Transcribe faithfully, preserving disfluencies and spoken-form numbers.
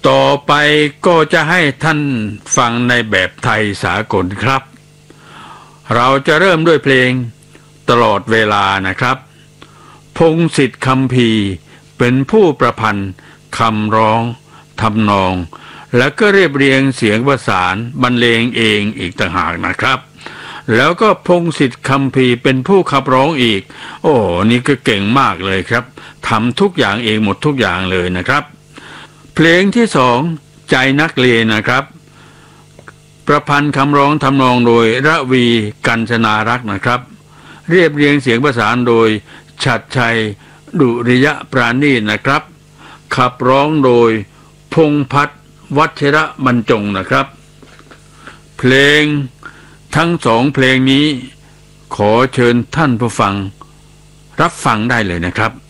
ต่อไปก็จะให้ท่านฟังในแบบไทยสากลครับเราจะเริ่มด้วยเพลงตลอดเวลานะครับพงษ์สิทธิ์คำพีร์เป็นผู้ประพันธ์คำร้องทำนองและก็เรียบเรียงเสียงประสานบรรเลงเองอีกต่างหากนะครับแล้วก็พงษ์สิทธิ์คำพีร์เป็นผู้ขับร้องอีกโอ้นี่ก็เก่งมากเลยครับทำทุกอย่างเองหมดทุกอย่างเลยนะครับเพลงที่สองใจนักเลงนะครับประพันธ์คำร้องทำนองโดยระวีกัญจนารักษ์นะครับเรียบเรียงเสียงประสานโดยฉัตรชัยดุริยปราณีตนะครับขับร้องโดยพงษ์พัฒน์วัชระบรรจงนะครับเพลงทั้งสองเพลงนี้ขอเชิญท่านผู้ฟังรับฟังได้เลยนะครับ